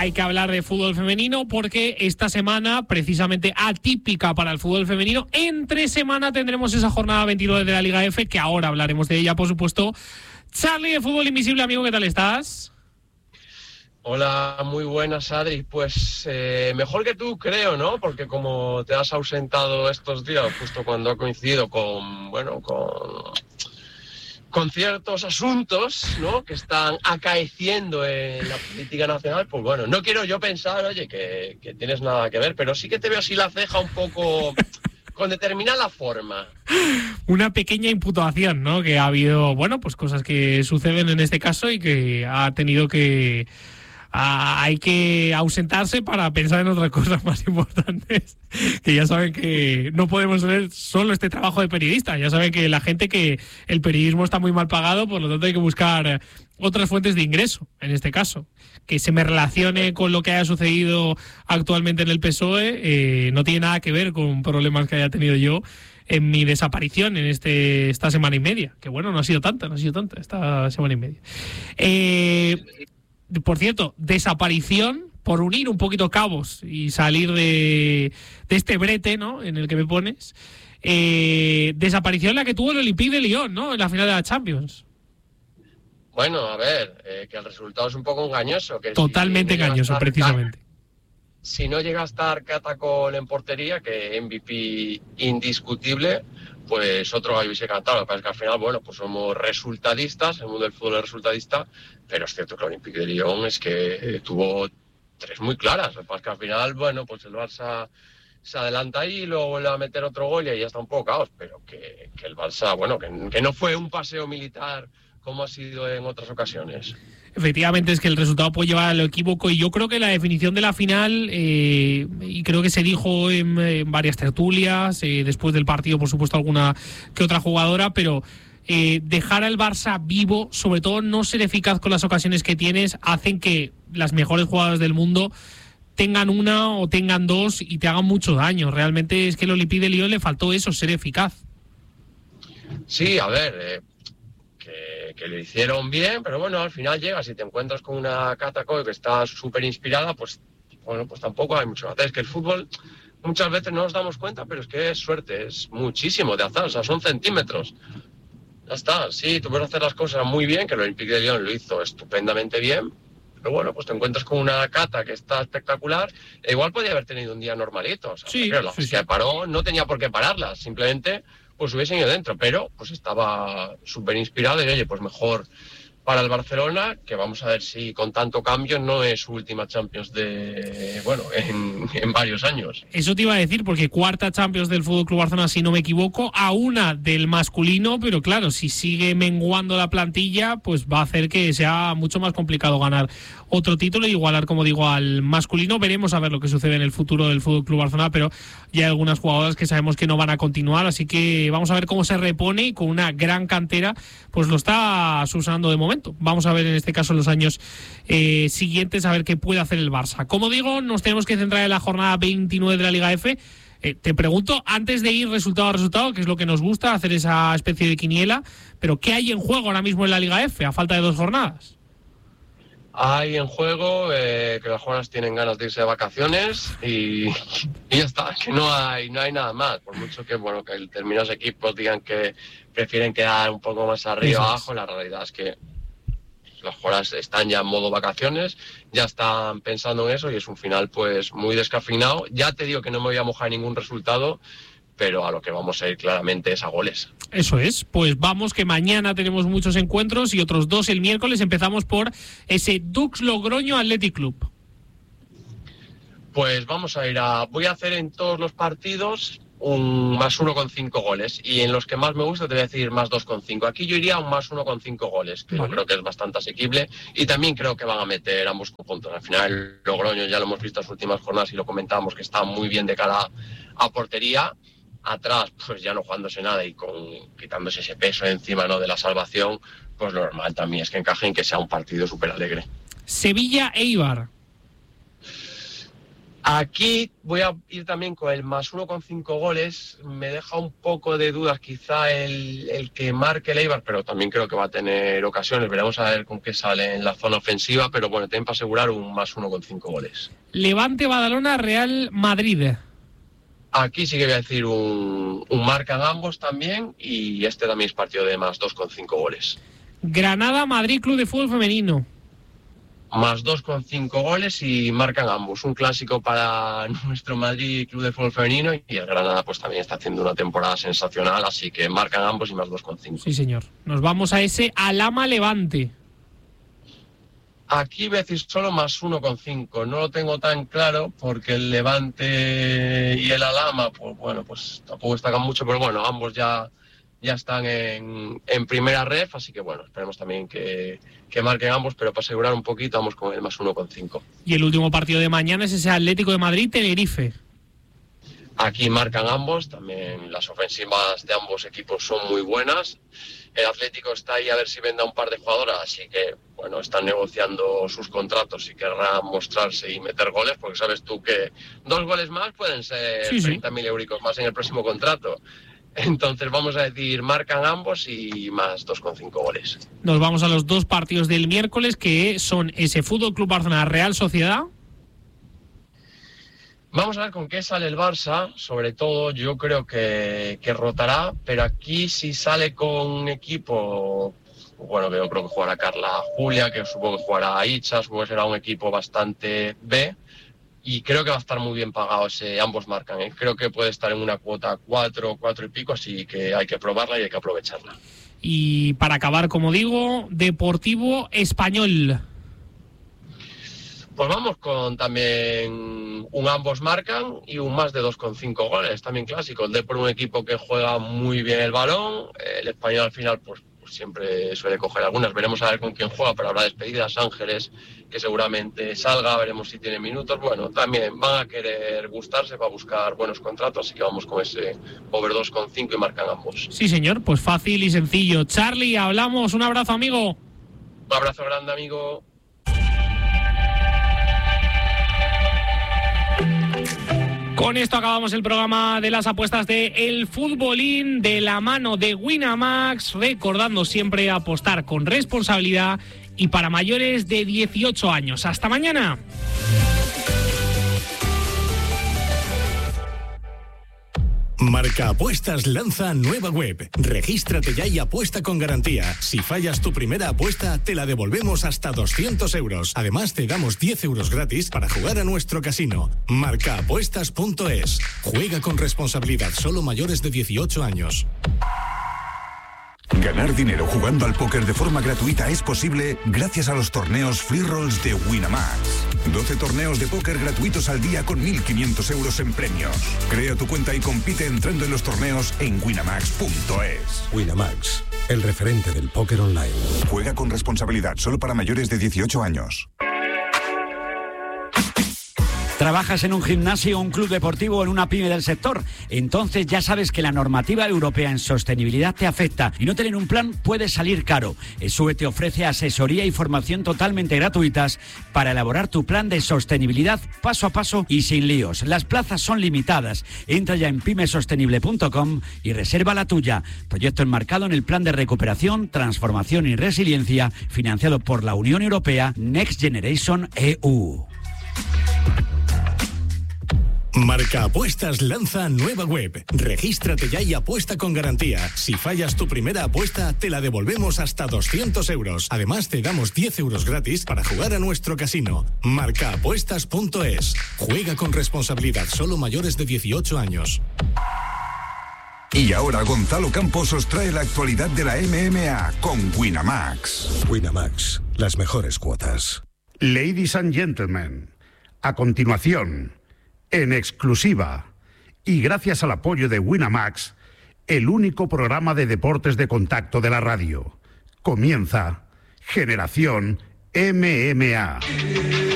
hay que hablar de fútbol femenino porque esta semana, precisamente atípica para el fútbol femenino, entre semana tendremos esa jornada 29 de la Liga F, que ahora hablaremos de ella, por supuesto. Charlie de Fútbol Invisible, amigo, ¿qué tal estás? Hola, muy buenas, Adri. Pues mejor que tú, creo, ¿no? Porque como te has ausentado estos días, justo cuando ha coincidido con ciertos asuntos, ¿no?, que están acaeciendo en la política nacional, pues bueno, no quiero yo pensar, oye, que tienes nada que ver, pero sí que te veo así la ceja un poco con determinada forma. Una pequeña imputación, ¿no? Que ha habido, bueno, pues cosas que suceden en este caso y que ha tenido que... hay que ausentarse para pensar en otras cosas más importantes, que ya saben que no podemos hacer solo este trabajo de periodista, ya saben que la gente, que el periodismo está muy mal pagado, por lo tanto hay que buscar otras fuentes de ingreso, en este caso. Que se me relacione con lo que haya sucedido actualmente en el PSOE no tiene nada que ver con problemas que haya tenido yo en mi desaparición en esta semana y media, que bueno, no ha sido tanta esta semana y media. Por cierto, desaparición, por unir un poquito cabos y salir de este brete, ¿no?, en el que me pones. Desaparición la que tuvo el Olympique de Lyon, ¿no?, en la final de la Champions. Bueno, a ver, que el resultado es un poco engañoso. Que totalmente engañoso, precisamente. Si no llega a estar Catacol en portería, que MVP indiscutible, pues otro gallo hubiese cantado. Lo que pasa es que al final, bueno, pues somos resultadistas, el mundo del fútbol es resultadista, pero es cierto que el Olympique de Lyon es que tuvo tres muy claras. Lo que pasa es que al final, bueno, pues el Barça se adelanta ahí y luego vuelve a meter otro gol y ahí ya está un poco caos, pero que el Barça, bueno, que no fue un paseo militar como ha sido en otras ocasiones. Efectivamente, es que el resultado puede llevar al equívoco, y yo creo que la definición de la final, y creo que se dijo en varias tertulias, después del partido, por supuesto, alguna que otra jugadora, pero dejar al Barça vivo, sobre todo no ser eficaz con las ocasiones que tienes, hacen que las mejores jugadoras del mundo tengan una o tengan dos y te hagan mucho daño. Realmente es que el Olympique de Lyon le faltó eso, ser eficaz. Sí, a ver... que lo hicieron bien, pero bueno, al final llegas y te encuentras con una Catacol que está súper inspirada, pues bueno, pues tampoco hay mucho que hacer. Es que el fútbol muchas veces no nos damos cuenta, pero es que es suerte, es muchísimo de azar, o sea, son centímetros. Ya está, sí, tú puedes hacer las cosas muy bien, que el Olympique de Lyon lo hizo estupendamente bien, pero bueno, pues te encuentras con una Cata que está espectacular, e igual podía haber tenido un día normalito, o sea, sí, pero la que paró no tenía por qué pararla, simplemente pues hubiesen ido dentro, pero pues estaba súper inspirado y oye, pues mejor para el Barcelona, que vamos a ver si con tanto cambio no es su última Champions en varios años. Eso te iba a decir, porque cuarta Champions del FC Barcelona, si no me equivoco, a una del masculino, pero claro, si sigue menguando la plantilla, pues va a hacer que sea mucho más complicado ganar otro título y igualar, como digo, al masculino. Veremos a ver lo que sucede en el futuro del FC Barcelona, pero ya hay algunas jugadoras que sabemos que no van a continuar, así que vamos a ver cómo se repone, y con una gran cantera, pues lo está usando de momento. Vamos a ver en este caso en los años siguientes, a ver qué puede hacer el Barça. Como digo, nos tenemos que centrar en la jornada 29 de la Liga F. Te pregunto, antes de ir resultado a resultado, que es lo que nos gusta, hacer esa especie de quiniela, pero ¿qué hay en juego ahora mismo en la Liga F a falta de 2 jornadas? Hay en juego que las jugadoras tienen ganas de irse de vacaciones y ya está, que no hay nada más. Por mucho que que determinados equipos digan que prefieren quedar un poco más arriba o abajo, la realidad es que las jugadoras están ya en modo vacaciones, ya están pensando en eso y es un final pues muy descafeinado. Ya te digo que no me voy a mojar ningún resultado, pero a lo que vamos a ir claramente es a goles. Eso es, pues vamos, que mañana tenemos muchos encuentros y otros 2 el miércoles. Empezamos por ese Dux Logroño Athletic Club. Pues vamos a ir voy a hacer en todos los partidos un +1,5 goles, y en los que más me gusta te voy a decir +2,5. Aquí yo iría a un +1,5 goles, que yo creo que es bastante asequible, y también creo que van a meter ambos puntos. Al final el Logroño ya lo hemos visto en las últimas jornadas y lo comentábamos, que está muy bien de cara a portería. Atrás, pues ya no jugándose nada y quitándose ese peso encima, ¿no?, de la salvación, pues lo normal también es que encajen, que sea un partido súper alegre. Sevilla Eibar. Aquí voy a ir también con el más 1,5 goles. Me deja un poco de dudas quizá el que marque el Eibar, pero también creo que va a tener ocasiones. Veremos a ver con qué sale en la zona ofensiva, pero bueno, tienen para asegurar un más 1,5 goles. Levante, Badalona, Real Madrid. Aquí sí que voy a decir un marcan ambos también, y este también es partido de más 2,5 goles. Granada, Madrid, Club de Fútbol Femenino. Más 2,5 goles y marcan ambos. Un clásico para nuestro Madrid Club de Fútbol Femenino, y el Granada pues también está haciendo una temporada sensacional, así que marcan ambos y más 2,5. Sí, señor. Nos vamos a ese Alhama Levante. Aquí voy a decir solo más 1,5. No lo tengo tan claro porque el Levante y el Alhama, pues bueno, pues tampoco destacan mucho, pero bueno, ambos ya están en primera ref, así que bueno, esperemos también que marquen ambos, pero para asegurar un poquito vamos con el más 1,5. Y el último partido de mañana es ese Atlético de Madrid-Tenerife. Aquí marcan ambos, también las ofensivas de ambos equipos son muy buenas. El Atlético está ahí a ver si vende a un par de jugadoras, así que bueno, están negociando sus contratos y querrán mostrarse y meter goles, porque sabes tú que 2 goles más pueden ser 30.000 euricos más en el próximo contrato. Entonces vamos a decir, marcan ambos y más 2,5 goles. Nos vamos a los 2 partidos del miércoles, que son ese Fútbol Club Barcelona Real Sociedad. Vamos a ver con qué sale el Barça. Sobre todo yo creo que rotará, pero aquí si sale con un equipo, bueno, yo creo que jugará Carla Julia, que supongo que jugará Icha, supongo que será un equipo bastante B. Y creo que va a estar muy bien pagado ambos marcan. Creo que puede estar en una cuota 4 y pico, así que hay que probarla y hay que aprovecharla. Y para acabar, como digo, Deportivo Español. Pues vamos con también un ambos marcan y un más de 2,5 goles, también clásico. El Depor, un equipo que juega muy bien el balón. El Español al final pues siempre suele coger algunas. Veremos a ver con quién juega, pero habrá despedidas. Ángeles, que seguramente salga, veremos si tiene minutos. Bueno, también van a querer gustarse para buscar buenos contratos, así que vamos con ese over 2,5 y marcan ambos. Sí, señor, pues fácil y sencillo. Charlie, hablamos. Un abrazo, amigo. Un abrazo grande, amigo. Con esto acabamos el programa de las apuestas de El Futbolín, de la mano de Winamax, recordando siempre apostar con responsabilidad y para mayores de 18 años. ¡Hasta mañana! Marca Apuestas lanza nueva web. Regístrate ya y apuesta con garantía. Si fallas tu primera apuesta, te la devolvemos hasta 200 euros. Además, te damos 10 euros gratis para jugar a nuestro casino. Marcaapuestas.es. Juega con responsabilidad, solo mayores de 18 años. Ganar dinero jugando al póker de forma gratuita es posible gracias a los torneos Free Rolls de Winamax. 12 torneos de póker gratuitos al día con 1.500 euros en premios. Crea tu cuenta y compite entrando en los torneos en winamax.es. Winamax, el referente del póker online. Juega con responsabilidad, solo para mayores de 18 años. ¿Trabajas en un gimnasio, un club deportivo o en una pyme del sector? Entonces ya sabes que la normativa europea en sostenibilidad te afecta y no tener un plan puede salir caro. ESUE te ofrece asesoría y formación totalmente gratuitas para elaborar tu plan de sostenibilidad paso a paso y sin líos. Las plazas son limitadas. Entra ya en pymesostenible.com y reserva la tuya. Proyecto enmarcado en el Plan de Recuperación, Transformación y Resiliencia financiado por la Unión Europea Next Generation EU. Marca Apuestas lanza nueva web. Regístrate ya y apuesta con garantía. Si fallas tu primera apuesta, te la devolvemos hasta 200 euros. Además, te damos 10 euros gratis para jugar a nuestro casino. Marcaapuestas.es. Juega con responsabilidad, solo mayores de 18 años. Y ahora Gonzalo Campos os trae la actualidad de la MMA con Winamax. Winamax, las mejores cuotas. Ladies and gentlemen, a continuación, en exclusiva y gracias al apoyo de Winamax, el único programa de deportes de contacto de la radio. Comienza Generación MMA.